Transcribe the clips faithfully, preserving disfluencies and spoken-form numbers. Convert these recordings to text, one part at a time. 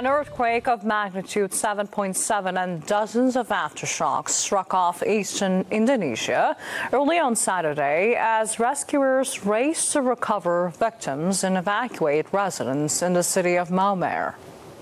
An earthquake of magnitude seven point seven and dozens of aftershocks struck off eastern Indonesia early on Saturday as rescuers raced to recover victims and evacuate residents in the city of Maumere.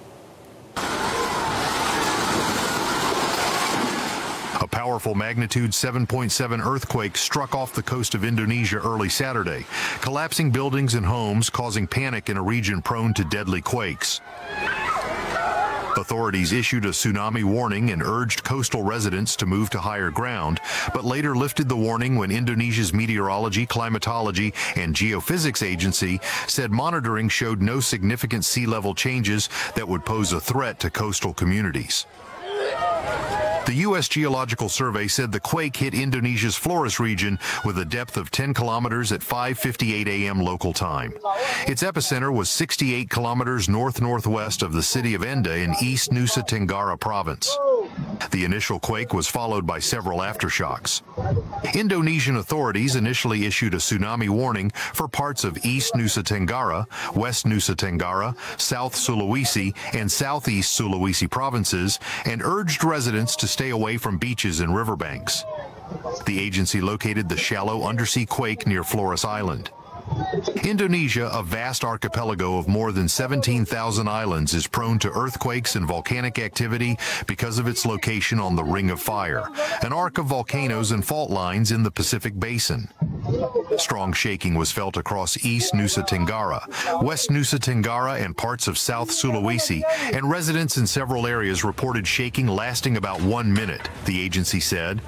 A powerful magnitude seven point seven earthquake struck off the coast of Indonesia early Saturday, collapsing buildings and homes, causing panic in a region prone to deadly quakes. Authorities issued a tsunami warning and urged coastal residents to move to higher ground, but later lifted the warning when Indonesia's Meteorology, Climatology, and Geophysics Agency said monitoring showed no significant sea level changes that would pose a threat to coastal communities. The U S Geological Survey said the quake hit Indonesia's Flores region with a depth of ten kilometers at five fifty-eight a m local time. Its epicenter was sixty-eight kilometers north-northwest of the city of Enda in East Nusa Tenggara province. The initial quake was followed by several aftershocks. Indonesian authorities initially issued a tsunami warning for parts of East Nusa Tenggara, West Nusa Tenggara, South Sulawesi, and Southeast Sulawesi provinces and urged residents to stay away from beaches and riverbanks. The agency located the shallow undersea quake near Flores Island. Indonesia, a vast archipelago of more than seventeen thousand islands, is prone to earthquakes and volcanic activity because of its location on the Ring of Fire, an arc of volcanoes and fault lines in the Pacific Basin. Strong shaking was felt across East Nusa Tenggara, West Nusa Tenggara, and parts of South Sulawesi, and residents in several areas reported shaking lasting about one minute, the agency said.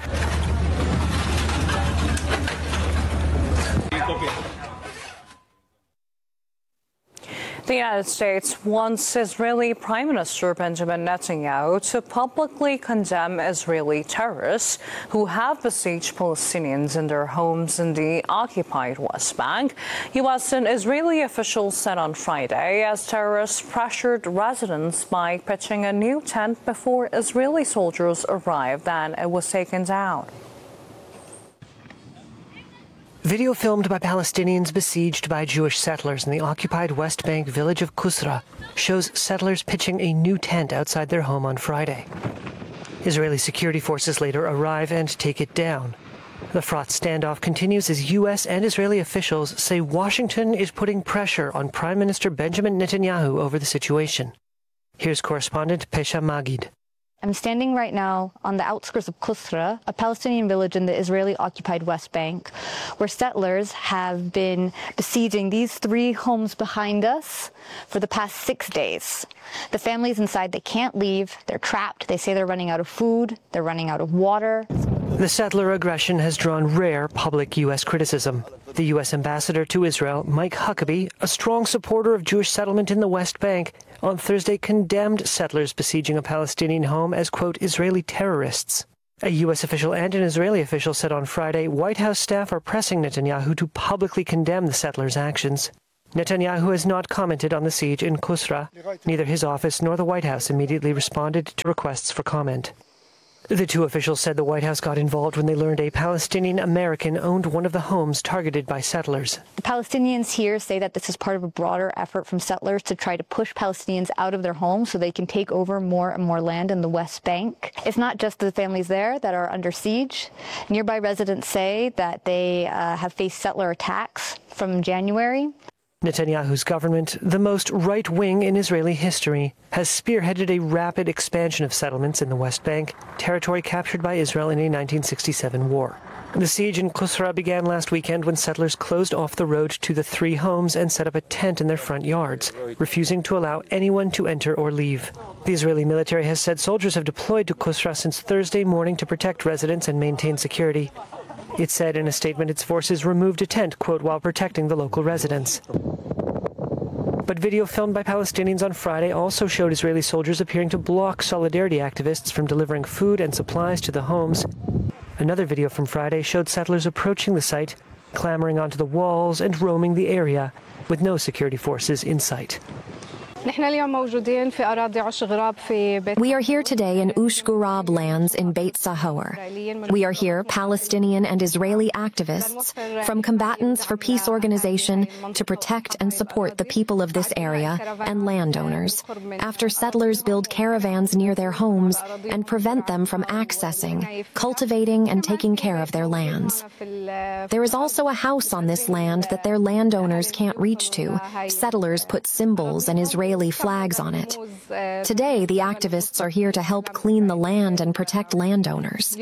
The United States wants Israeli Prime Minister Benjamin Netanyahu to publicly condemn Israeli terrorists who have besieged Palestinians in their homes in the occupied West Bank. U S and Israeli officials said on Friday as terrorists pressured residents by pitching a new tent before Israeli soldiers arrived and it was taken down. Video filmed by Palestinians besieged by Jewish settlers in the occupied West Bank village of Qusra shows settlers pitching a new tent outside their home on Friday. Israeli security forces later arrive and take it down. The fraught standoff continues as U S and Israeli officials say Washington is putting pressure on Prime Minister Benjamin Netanyahu over the situation. Here's correspondent Pesha Magid. I'm standing right now on the outskirts of Qusra, a Palestinian village in the Israeli-occupied West Bank, where settlers have been besieging these three homes behind us for the past six days. The families inside, they can't leave. They're trapped. They say they're running out of food. They're running out of water. The settler aggression has drawn rare public U S criticism. The U S ambassador to Israel, Mike Huckabee, a strong supporter of Jewish settlement in the West Bank, on Thursday condemned settlers besieging a Palestinian home as, quote, Israeli terrorists. A U S official and an Israeli official said on Friday White House staff are pressing Netanyahu to publicly condemn the settlers' actions. Netanyahu has not commented on the siege in Qusra. Neither his office nor the White House immediately responded to requests for comment. The two officials said the White House got involved when they learned a Palestinian American owned one of the homes targeted by settlers. The Palestinians here say that this is part of a broader effort from settlers to try to push Palestinians out of their homes so they can take over more and more land in the West Bank. It's not just the families there that are under siege. Nearby residents say that they uh, have faced settler attacks from January. Netanyahu's government, the most right-wing in Israeli history, has spearheaded a rapid expansion of settlements in the West Bank, territory captured by Israel in a nineteen sixty-seven war. The siege in Qusra began last weekend when settlers closed off the road to the three homes and set up a tent in their front yards, refusing to allow anyone to enter or leave. The Israeli military has said soldiers have deployed to Qusra since Thursday morning to protect residents and maintain security. It said in a statement its forces removed a tent, quote, while protecting the local residents. But video filmed by Palestinians on Friday also showed Israeli soldiers appearing to block solidarity activists from delivering food and supplies to the homes. Another video from Friday showed settlers approaching the site, clambering onto the walls and roaming the area, with no security forces in sight. We are here today in Ush Ghurab lands in Beit Sahor. We are here, Palestinian and Israeli activists, from Combatants for Peace organization, to protect and support the people of this area and landowners, after settlers build caravans near their homes and prevent them from accessing, cultivating, and taking care of their lands. There is also a house on this land that their landowners can't reach to. Settlers put symbols and Israeli flags on it. Today, the activists are here to help clean the land and protect landowners.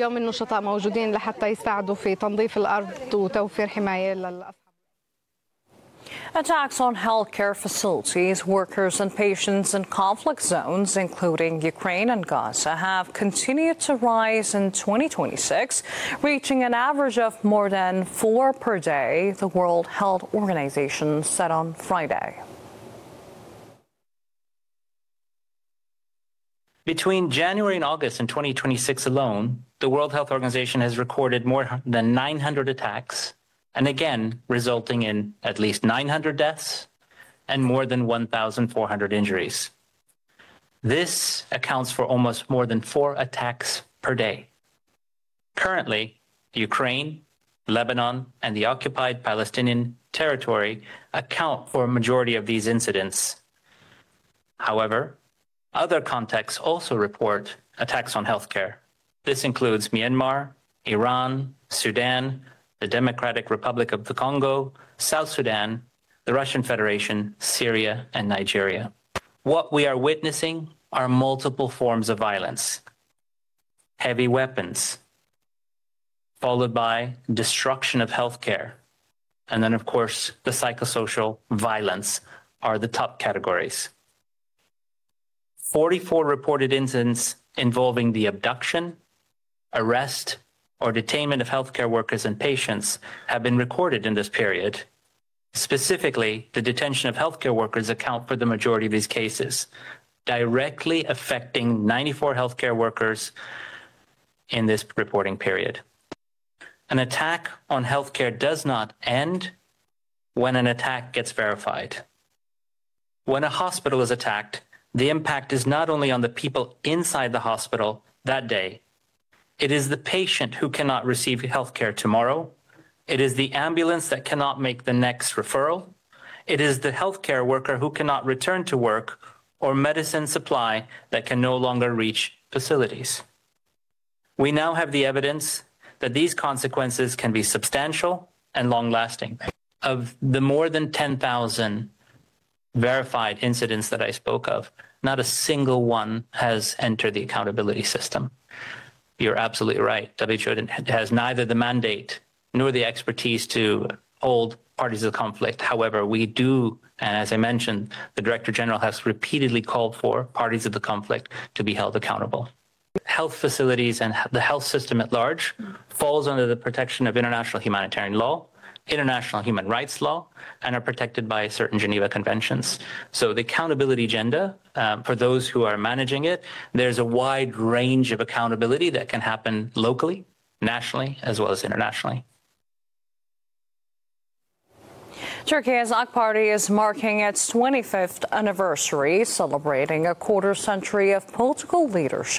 Attacks on healthcare facilities, workers and patients in conflict zones, including Ukraine and Gaza, have continued to rise in twenty twenty-six, reaching an average of more than four per day, the World Health Organization said on Friday. Between January and August in twenty twenty-six alone, the World Health Organization has recorded more than nine hundred attacks, and again, resulting in at least nine hundred deaths and more than one thousand four hundred injuries. This accounts for almost more than four attacks per day. Currently, Ukraine, Lebanon, and the occupied Palestinian territory account for a majority of these incidents. However, other contexts also report attacks on healthcare. This includes Myanmar, Iran, Sudan, the Democratic Republic of the Congo, South Sudan, the Russian Federation, Syria, and Nigeria. What we are witnessing are multiple forms of violence. Heavy weapons, followed by destruction of healthcare, and then, of course, the psychosocial violence are the top categories. forty-four reported incidents involving the abduction, arrest, or detainment of healthcare workers and patients have been recorded in this period. Specifically, the detention of healthcare workers account for the majority of these cases, directly affecting ninety-four healthcare workers in this reporting period. An attack on healthcare does not end when an attack gets verified. When a hospital is attacked, the impact is not only on the people inside the hospital that day. It is the patient who cannot receive healthcare tomorrow. It is the ambulance that cannot make the next referral. It is the healthcare worker who cannot return to work, or medicine supply that can no longer reach facilities. We now have the evidence that these consequences can be substantial and long-lasting. Of the more than ten thousand verified incidents that I spoke of, not a single one has entered the accountability system. You're absolutely right. W H O has neither the mandate nor the expertise to hold parties of the conflict. However, we do, and as I mentioned, the Director General has repeatedly called for parties of the conflict to be held accountable. Health facilities and the health system at large falls under the protection of international humanitarian law, international human rights law, and are protected by certain Geneva Conventions. So the accountability agenda, um, for those who are managing it, there's a wide range of accountability that can happen locally, nationally, as well as internationally. Turkey's A K Party is marking its twenty-fifth anniversary, celebrating a quarter century of political leadership.